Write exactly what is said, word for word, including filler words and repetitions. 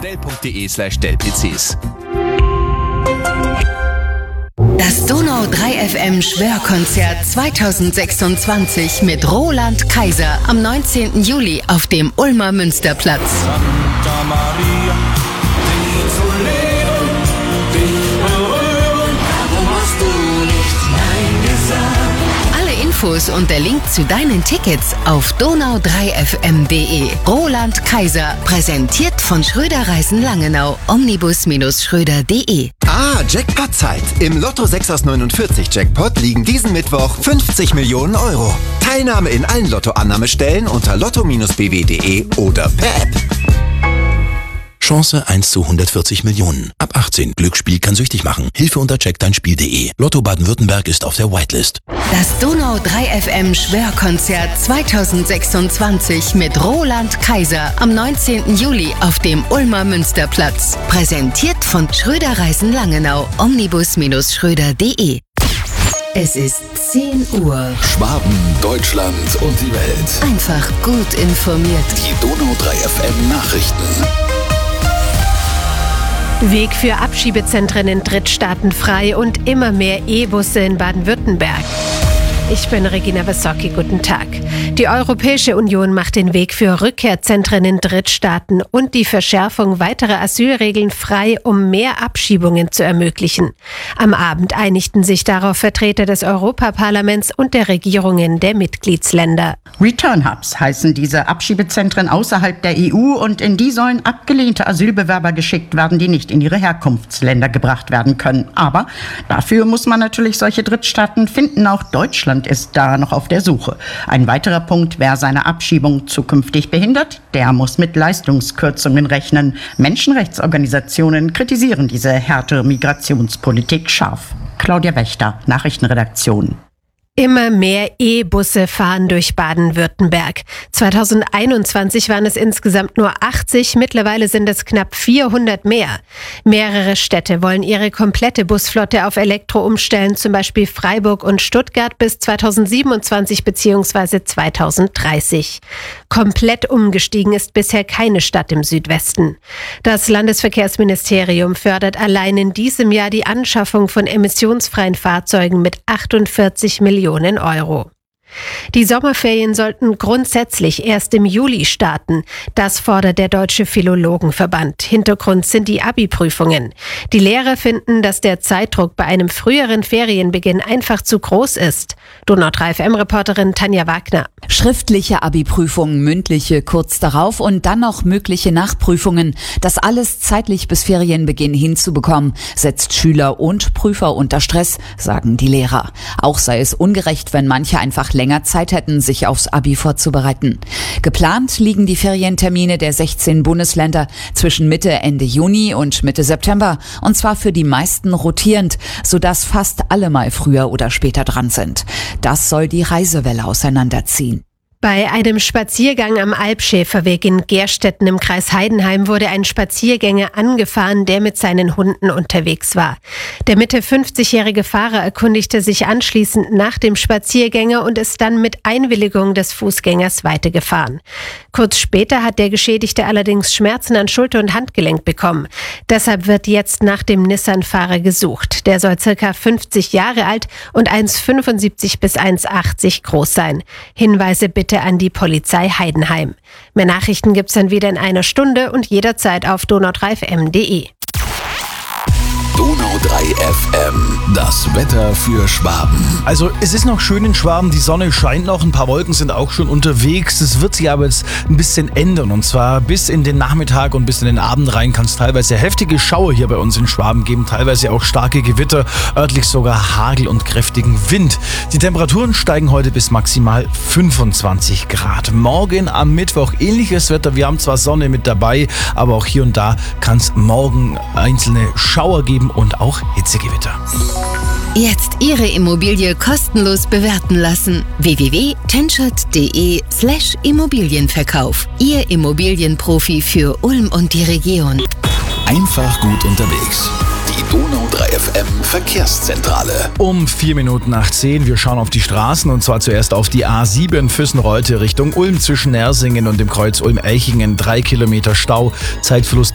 dell punkt de slash dellpcs. Das Donau drei F M Schwörkonzert zweitausendsechsundzwanzig mit Roland Kaiser am neunzehnten Juli auf dem Ulmer Münsterplatz. Santa Maria, dich zu leben, dich berühren, warum hast du nicht Nein gesagt? Alle Infos und der Link zu deinen Tickets auf donau drei f m punkt de. Roland Kaiser, präsentiert von Schröder Reisen Langenau, omnibus schröder punkt de. Ah, Jackpot-Zeit. Im Lotto sechs aus neunundvierzig Jackpot liegen diesen Mittwoch fünfzig Millionen Euro. Teilnahme in allen Lottoannahmestellen unter lotto b w punkt de oder per App. Chance eins zu hundertvierzig Millionen. Ab achtzehn. Glücksspiel kann süchtig machen. Hilfe unter check dein spiel punkt de. Lotto Baden-Württemberg ist auf der Whitelist. Das Donau drei F M Schwörkonzert zweitausendsechsundzwanzig mit Roland Kaiser am neunzehnten Juli auf dem Ulmer Münsterplatz. Präsentiert von Schröder Reisen Langenau, omnibus schröder punkt de. Es ist zehn Uhr. Schwaben, Deutschland und die Welt. Einfach gut informiert. Die Donau drei F M Nachrichten. Weg für Abschiebezentren in Drittstaaten frei und immer mehr E-Busse in Baden-Württemberg. Ich bin Regina Wysocki, guten Tag. Die Europäische Union macht den Weg für Rückkehrzentren in Drittstaaten und die Verschärfung weiterer Asylregeln frei, um mehr Abschiebungen zu ermöglichen. Am Abend einigten sich darauf Vertreter des Europaparlaments und der Regierungen der Mitgliedsländer. Return Hubs heißen diese Abschiebezentren außerhalb der E U und in die sollen abgelehnte Asylbewerber geschickt werden, die nicht in ihre Herkunftsländer gebracht werden können. Aber dafür muss man natürlich solche Drittstaaten finden. Auch Deutschland ist da noch auf der Suche. Ein weiterer Punkt: Wer seine Abschiebung zukünftig behindert, der muss mit Leistungskürzungen rechnen. Menschenrechtsorganisationen kritisieren diese härtere Migrationspolitik scharf. Claudia Wächter, Nachrichtenredaktion. Immer mehr E-Busse fahren durch Baden-Württemberg. zweitausendeinundzwanzig waren es insgesamt nur achtzig, mittlerweile sind es knapp vierhundert mehr. Mehrere Städte wollen ihre komplette Busflotte auf Elektro umstellen, zum Beispiel Freiburg und Stuttgart bis zweitausendsiebenundzwanzig bzw. zweitausenddreißig. Komplett umgestiegen ist bisher keine Stadt im Südwesten. Das Landesverkehrsministerium fördert allein in diesem Jahr die Anschaffung von emissionsfreien Fahrzeugen mit achtundvierzig Millionen Euro. Die Sommerferien sollten grundsätzlich erst im Juli starten. Das fordert der Deutsche Philologenverband. Hintergrund sind die Abi-Prüfungen. Die Lehrer finden, dass der Zeitdruck bei einem früheren Ferienbeginn einfach zu groß ist. Donau drei F M-Reporterin Tanja Wagner. Schriftliche Abi-Prüfungen, mündliche kurz darauf und dann noch mögliche Nachprüfungen. Das alles zeitlich bis Ferienbeginn hinzubekommen, setzt Schüler und Prüfer unter Stress, sagen die Lehrer. Auch sei es ungerecht, wenn manche einfach länger Zeit hätten, sich aufs Abi vorzubereiten. Geplant liegen die Ferientermine der sechzehn Bundesländer zwischen Mitte, Ende Juni und Mitte September. Und zwar für die meisten rotierend, sodass fast alle mal früher oder später dran sind. Das soll die Reisewelle auseinanderziehen. Bei einem Spaziergang am Alpschäferweg in Gerstetten im Kreis Heidenheim wurde ein Spaziergänger angefahren, der mit seinen Hunden unterwegs war. Der Mitte fünfzigjährige Fahrer erkundigte sich anschließend nach dem Spaziergänger und ist dann mit Einwilligung des Fußgängers weitergefahren. Kurz später hat der Geschädigte allerdings Schmerzen an Schulter und Handgelenk bekommen. Deshalb wird jetzt nach dem Nissan-Fahrer gesucht. Der soll circa fünfzig Jahre alt und eins Komma fünfundsiebzig bis eins Komma achtzig groß sein. Hinweise bitte an die Polizei Heidenheim. Mehr Nachrichten gibt's dann wieder in einer Stunde und jederzeit auf donau drei f m punkt de. Donau drei F M, das Wetter für Schwaben. Also es ist noch schön in Schwaben, die Sonne scheint noch, ein paar Wolken sind auch schon unterwegs. Es wird sich aber jetzt ein bisschen ändern und zwar bis in den Nachmittag und bis in den Abend rein kann es teilweise heftige Schauer hier bei uns in Schwaben geben, teilweise auch starke Gewitter, örtlich sogar Hagel und kräftigen Wind. Die Temperaturen steigen heute bis maximal fünfundzwanzig Grad. Morgen am Mittwoch ähnliches Wetter, wir haben zwar Sonne mit dabei, aber auch hier und da kann es morgen einzelne Schauer geben und auch Hitzegewitter. Jetzt Ihre Immobilie kostenlos bewerten lassen. w w w punkt tenschert punkt de slash Immobilienverkauf. Ihr Immobilienprofi für Ulm und die Region. Einfach gut unterwegs. Die Donau drei F M Verkehrszentrale. Um vier Minuten nach zehn, wir schauen auf die Straßen und zwar zuerst auf die A sieben Füssen-Reute Richtung Ulm zwischen Nersingen und dem Kreuz Ulm-Elchingen. Drei Kilometer Stau, Zeitverlust